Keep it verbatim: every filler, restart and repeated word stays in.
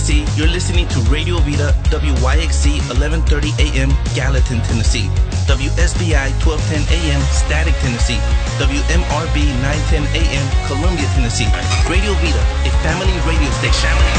Tennessee, you're listening to Radio Vida, W Y X C, eleven thirty A M, Gallatin, Tennessee. W S B I, twelve ten A M, Static, Tennessee. W M R B, nine ten A M, Columbia, Tennessee. Radio Vida, a family radio station.